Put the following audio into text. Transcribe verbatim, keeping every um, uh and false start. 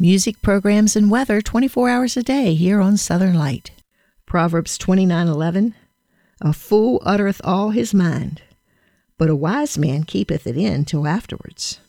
music programs and weather twenty-four hours a day here on Southern Light. Proverbs twenty-nine eleven. A fool uttereth all his mind, but a wise man keepeth it in till afterwards.